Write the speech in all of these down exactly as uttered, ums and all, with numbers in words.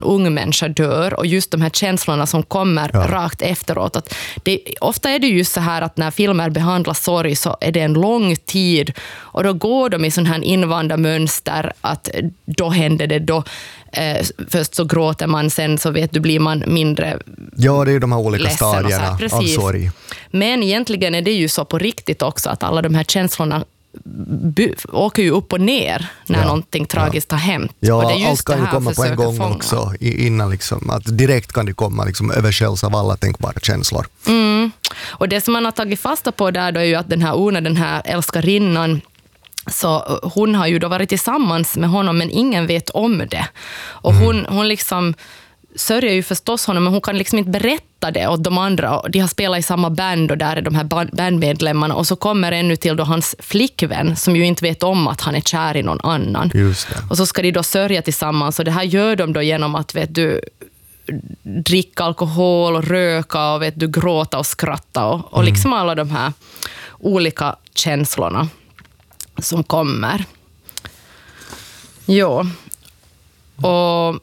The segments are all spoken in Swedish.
ung människa dör och just de här känslorna som kommer ja. rakt efteråt. Att det, ofta är det just så här att när filmer behandlar sorg så är det en lång tid och då går de i sån här invanda mönster att då händer det då. Eh, först så gråter man, sen så vet du blir man mindre ja, det är de här olika ledsen stadierna av sorg. Men egentligen är det ju så på riktigt också att alla de här känslorna bu- åker ju upp och ner när ja. någonting tragiskt ja. har hänt. Ja, och det är just allt kan ju komma på en gång fånga. också innan liksom, att direkt kan det komma liksom överskälls av alla tänkbara känslor. Mm. Och det som man har tagit fasta på där då är ju att den här Una, den här älskarinnan, så hon har ju då varit tillsammans med honom men ingen vet om det. Och hon, mm. hon liksom sörjer ju förstås honom men hon kan liksom inte berätta det åt de andra. De har spelat i samma band och där är de här bandmedlemmarna och så kommer ännu till då hans flickvän som ju inte vet om att han är kär i någon annan. Just det. Och så ska de då sörja tillsammans och det här gör de då genom att vet du dricka alkohol och röka och vet du gråta och skratta och, och liksom alla de här olika känslorna som kommer. Ja. Och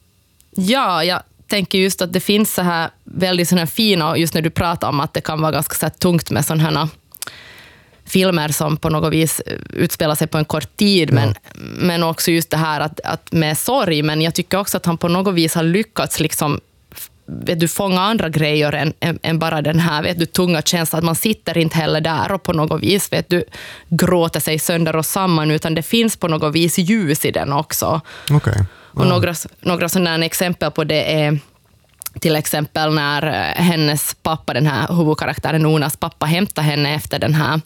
ja, jag tänker just att det finns så här väldigt såna här fina, just när du pratar om att det kan vara ganska så här tungt med sådana här filmer som på något vis utspelar sig på en kort tid, men, ja. men också just det här att, att med sorg, men jag tycker också att han på något vis har lyckats liksom vet du, fånga andra grejer än, än, än bara den här vet du, tunga känslan, att man sitter inte heller där och på något vis vet du, gråter sig sönder och samman, utan det finns på något vis ljus i den också. Okay. Wow. Och några, några sådana exempel på det är till exempel när hennes pappa, den här huvudkaraktären Unas pappa, hämtar henne efter den här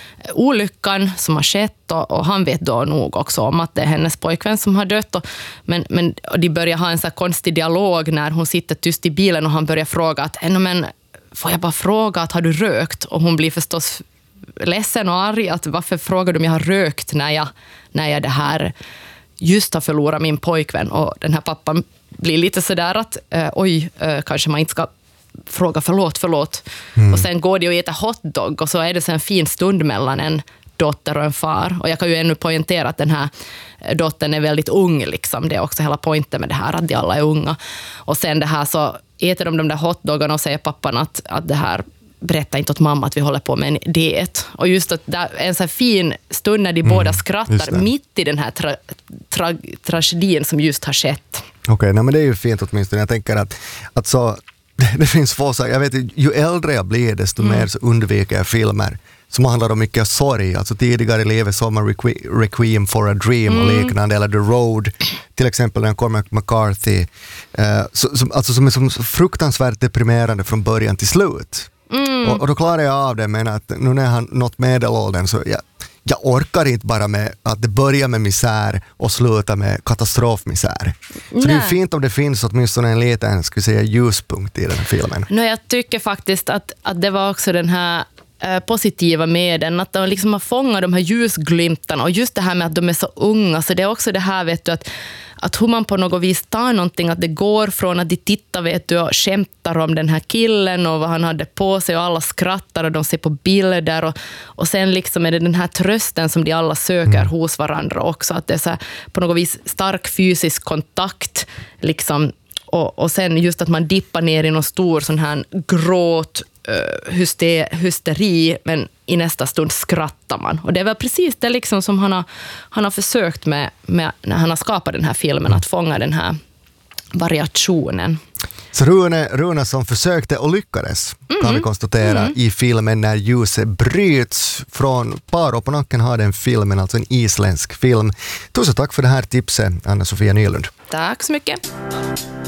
olyckan som har skett och, och han vet då nog också om att det är hennes pojkvän som har dött och, men, men och de börjar ha en så här konstig dialog när hon sitter tyst i bilen och han börjar fråga att men, får jag bara fråga att har du rökt? Och hon blir förstås ledsen och arg att varför frågar du om jag har rökt när jag, när jag det här just har förlorat min pojkvän, och den här pappan blir lite sådär att äh, oj, äh, kanske man inte ska fråga förlåt, förlåt. Mm. Och sen går de och äter hotdog och så är det så en fin stund mellan en dotter och en far. Och jag kan ju ännu poängtera att den här dottern är väldigt ung liksom. Det är också hela poängen med det här, att de alla är unga. Och sen det här så äter de de där hotdoggarna och säger pappan att, att det här berätta inte åt mamma att vi håller på med en diet. Och just att det är en så här fin stund när de mm, båda skrattar mitt i den här tra- tra- tragedin som just har skett. Okej, okay, men det är ju fint åtminstone. Jag tänker att, att så, det finns få så, jag vet ju äldre jag blir desto mm. mer så undviker jag filmer som handlar om mycket sorg. Alltså tidigare i livet som Requ- Requiem for a Dream mm. och liknande, eller The Road, till exempel den Cormac McCarthy, eh, så, som, alltså som är som fruktansvärt deprimerande från början till slut. Mm. Och, och då klarar jag av det, men att nu när han nått medelåldern så jag, jag orkar inte bara med att det börjar med misär och slutar med katastrofmisär. Så Nej. det är ju fint om det finns åtminstone en liten, ska vi säga, ljuspunkt i den här filmen. No, jag tycker faktiskt att, att det var också den här eh, positiva med den, att de liksom har fångat de här ljusglimtarna och just det här med att de är så unga, så det är också det här vet du att att hur man på något vis tar någonting, att det går från att de tittar vet du, och skämtar om den här killen och vad han hade på sig och alla skrattar och de ser på bilder och, och sen liksom är det den här trösten som de alla söker mm. hos varandra också, att det är så här, på något vis stark fysisk kontakt liksom, och, och sen just att man dippar ner i någon stor sån här gråt uh, hyster, hysteri, men i nästa stund skrattar man. Och det är väl precis det liksom som han har, han har försökt med, med när han har skapat den här filmen, att fånga den här variationen. Så Rune, Rune som försökte och lyckades, mm. kan vi konstatera, mm. i filmen När ljuset bryts. Från Paro på nacken har den filmen, alltså en isländsk film. Tusen tack för det här tipset, Anna-Sofia Nylund. Tack så mycket.